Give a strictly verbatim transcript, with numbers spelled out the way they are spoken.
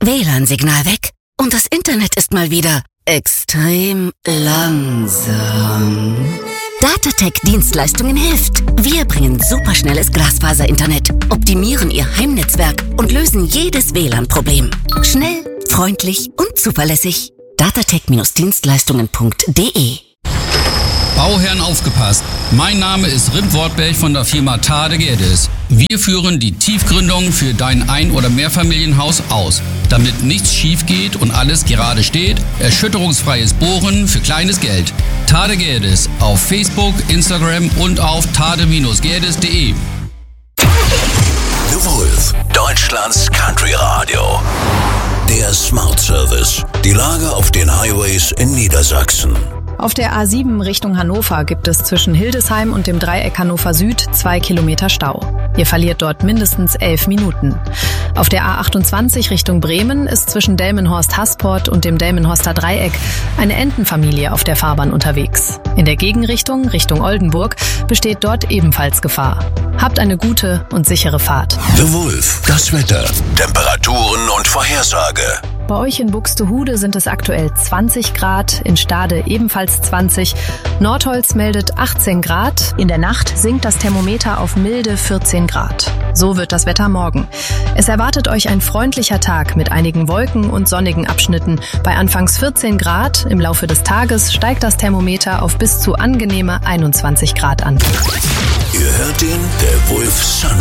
W L A N-Signal weg und das Internet ist mal wieder extrem langsam. Datatec-Dienstleistungen hilft. Wir bringen superschnelles Glasfaser-Internet, optimieren Ihr Heimnetzwerk und lösen jedes W L A N-Problem. Schnell, freundlich und zuverlässig. datatec-dienstleistungen punkt de. Bauherren aufgepasst! Mein Name ist Rim Wortberg von der Firma Tade Gerdes. Wir führen die Tiefgründung für dein Ein- oder Mehrfamilienhaus aus. Damit nichts schief geht und alles gerade steht, erschütterungsfreies Bohren für kleines Geld. Tade Gerdes auf Facebook, Instagram und auf tade Gerdes punkt de. The Wolf, Deutschlands Country Radio. Der Smart Service. Die Lage auf den Highways in Niedersachsen. Auf der A sieben Richtung Hannover gibt es zwischen Hildesheim und dem Dreieck Hannover Süd zwei Kilometer Stau. Ihr verliert dort mindestens elf Minuten. Auf der A achtundzwanzig Richtung Bremen ist zwischen Delmenhorst-Hasport und dem Delmenhorster Dreieck eine Entenfamilie auf der Fahrbahn unterwegs. In der Gegenrichtung, Richtung Oldenburg, besteht dort ebenfalls Gefahr. Habt eine gute und sichere Fahrt. The Wolf, das Wetter, Temperaturen und Vorhersage. Bei euch in Buxtehude sind es aktuell zwanzig Grad, in Stade ebenfalls zwanzig, Nordholz meldet achtzehn Grad, in der Nacht sinkt das Thermometer auf milde vierzehn Grad. So wird das Wetter morgen. Es erwartet euch ein freundlicher Tag mit einigen Wolken und sonnigen Abschnitten. Bei anfangs vierzehn Grad, im Laufe des Tages steigt das Thermometer auf bis zu angenehme einundzwanzig Grad an. Ihr hört ihn, der Wolf Sun